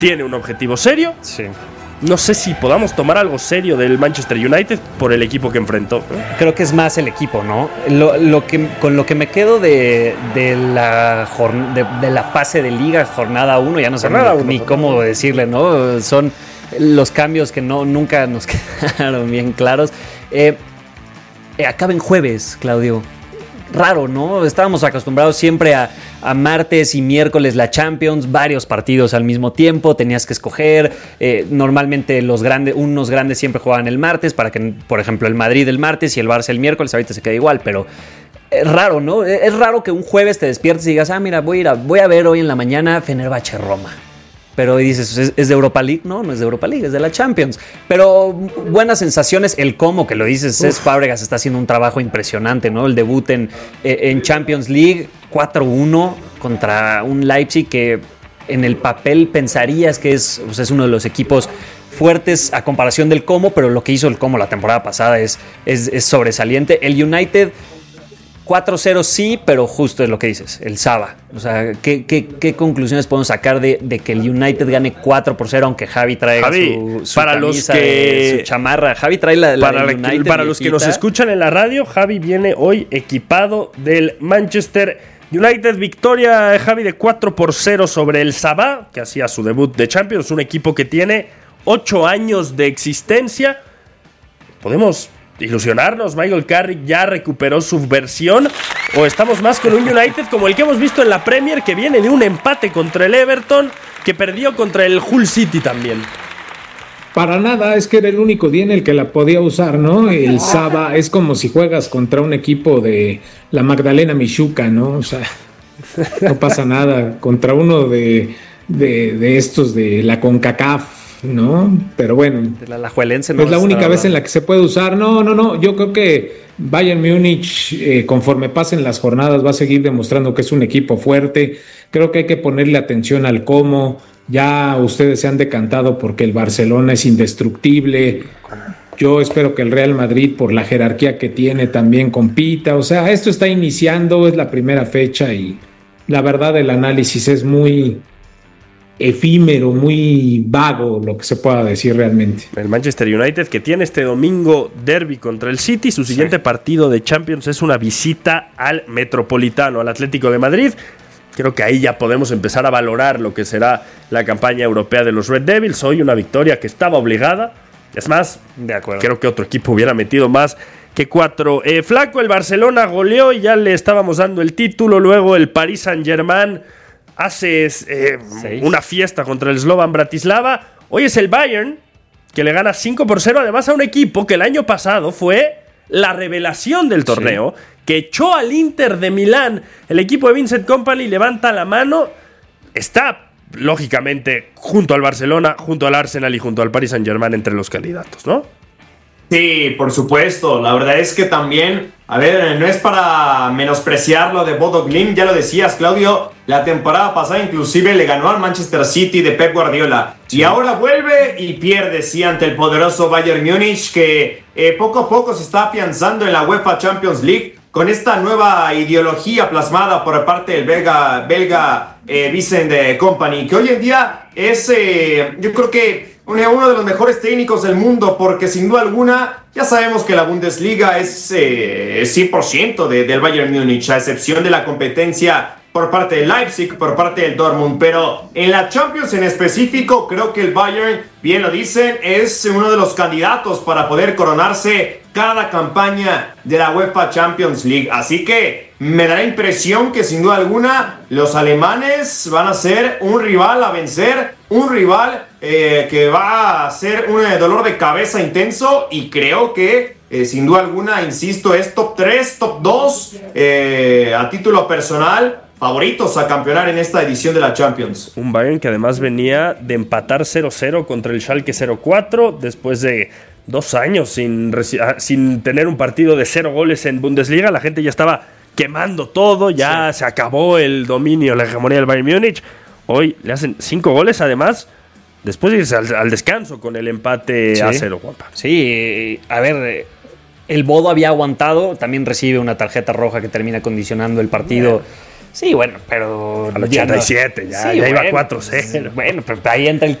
tiene un objetivo serio. Sí. No sé si podamos tomar algo serio del Manchester United por el equipo que enfrentó, ¿no? Creo que es más el equipo, ¿no? Con lo que me quedo de la fase de liga, jornada 1, ya no sé ni cómo decirle, ¿no? Son los cambios que nunca nos quedaron bien claros. Acaba en jueves, Claudio. Raro, ¿no? Estábamos acostumbrados siempre a martes y miércoles la Champions, varios partidos al mismo tiempo, tenías que escoger. Normalmente unos grandes siempre jugaban el martes para que, por ejemplo, el Madrid el martes y el Barça el miércoles, ahorita se queda igual, pero es raro, ¿no? Es raro que un jueves te despiertes y digas, mira, voy a ver hoy en la mañana Fenerbahce-Roma. Pero dices, ¿es de Europa League? No es de Europa League, es de la Champions. Pero buenas sensaciones, el cómo que lo dices, Cesc Fábregas está haciendo un trabajo impresionante, ¿no? El debut en Champions League, 4-1 contra un Leipzig que en el papel pensarías que es uno de los equipos fuertes a comparación del Como, pero lo que hizo el Como la temporada pasada es sobresaliente. El United 4-0 sí, pero justo es lo que dices, el Saba. O sea, ¿qué conclusiones podemos sacar de que el United gane 4-0, aunque Javi traiga su para camisa, su chamarra? Javi trae la para del United. Para los que nos escuchan en la radio, Javi viene hoy equipado del Manchester United. Victoria, Javi, de 4-0 sobre el Saba, que hacía su debut de Champions, un equipo que tiene 8 años de existencia. Podemos ilusionarnos, Michael Carrick ya recuperó su versión, o estamos más con un United como el que hemos visto en la Premier, que viene de un empate contra el Everton, que perdió contra el Hull City también. Para nada, es que era el único día en el que la podía usar, ¿no? El Saba es como si juegas contra un equipo de la Magdalena Michuca, ¿no? O sea, no pasa nada, contra uno de estos de la CONCACAF, ¿no? Pero bueno, la Alajuelense no es la única vez en la que se puede usar. No, yo creo que Bayern Múnich, conforme pasen las jornadas, va a seguir demostrando que es un equipo fuerte. Creo que hay que ponerle atención al cómo. Ya ustedes se han decantado porque el Barcelona es indestructible. Yo espero que el Real Madrid, por la jerarquía que tiene, también compita. O sea, esto está iniciando, es la primera fecha y la verdad el análisis es muy efímero, muy vago, lo que se pueda decir realmente. El Manchester United, que tiene este domingo derbi contra el City, su siguiente partido de Champions es una visita al Metropolitano, al Atlético de Madrid. Creo que ahí ya podemos empezar a valorar lo que será la campaña europea de los Red Devils. Hoy una victoria que estaba obligada. Es más, de acuerdo, creo que otro equipo hubiera metido más que 4. Flaco, el Barcelona goleó y ya le estábamos dando el título. Luego el Paris Saint-Germain hace una fiesta contra el Slovan Bratislava. Hoy es el Bayern, que le gana 5-0, además a un equipo que el año pasado fue la revelación del torneo, que echó al Inter de Milán. El equipo de Vincent Kompany levanta la mano. Está, lógicamente, junto al Barcelona, junto al Arsenal y junto al Paris Saint-Germain entre los candidatos, ¿no? Sí, por supuesto. La verdad es que también, a ver, no es para menospreciar lo de Bodo Glimt, ya lo decías, Claudio, la temporada pasada inclusive le ganó al Manchester City de Pep Guardiola. Sí. Y ahora vuelve y pierde, sí, ante el poderoso Bayern Múnich, que poco a poco se está afianzando en la UEFA Champions League con esta nueva ideología plasmada por parte del belga Vincent Kompany, que hoy en día es, yo creo que uno de los mejores técnicos del mundo, porque sin duda alguna ya sabemos que la Bundesliga es 100% del Bayern Múnich, a excepción de la competencia por parte del Leipzig, por parte del Dortmund, pero en la Champions en específico creo que el Bayern, bien lo dicen, es uno de los candidatos para poder coronarse cada campaña de la UEFA Champions League, así que me da la impresión que sin duda alguna los alemanes van a ser un rival a vencer, un rival que va a ser un dolor de cabeza intenso, y creo que sin duda alguna, insisto, es top 3, top 2 a título personal, favoritos a campeonar en esta edición de la Champions. Un Bayern que además venía de empatar 0-0 contra el Schalke 04 después de 2 años sin tener un partido de 0 goles en Bundesliga. La gente ya estaba quemando todo, ya se acabó el dominio, la hegemonía del Bayern Múnich. Hoy le hacen 5 goles además, después de irse al descanso con el empate a 0, Juanpa. Sí, a ver, el Bodo había aguantado, también recibe una tarjeta roja que termina condicionando el partido Sí, bueno, pero... Al 87, ya iba 4-0. Bueno, pero ahí entra el